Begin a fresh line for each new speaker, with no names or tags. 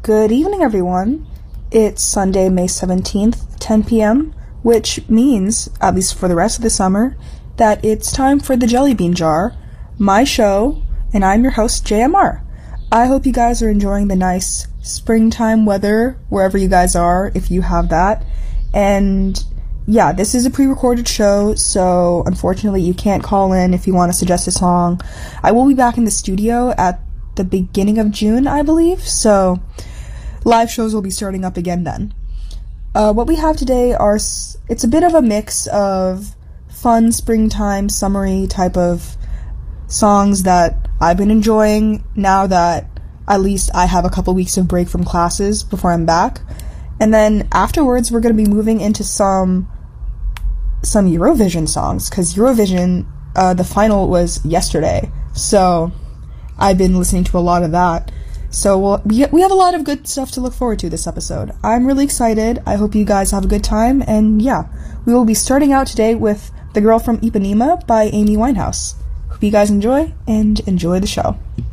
Good evening, everyone. It's Sunday, May 17th, 10 p.m., which means, at least for the rest of the summer, that it's time for the Jelly Bean Jar, my show, and I'm your host, JMR. I hope you guys are enjoying the nice springtime weather, wherever you guys are, if you have that. And yeah, this is a pre-recorded show, so unfortunately you can't call in if you want to suggest a song. I will be back in the studio at the beginning of June, I believe, so live shows will be starting up again then. What we have today it's a bit of a mix of fun, springtime, summery type of songs that I've been enjoying now that at least I have a couple weeks of break from classes before I'm back. And then afterwards, we're going to be moving into some Eurovision songs, because Eurovision, the final was yesterday, so I've been listening to a lot of that. So we have a lot of good stuff to look forward to this episode. I'm really excited. I hope you guys have a good time. And yeah, we will be starting out today with The Girl from Ipanema by Amy Winehouse. Hope you guys enjoy, and enjoy the show.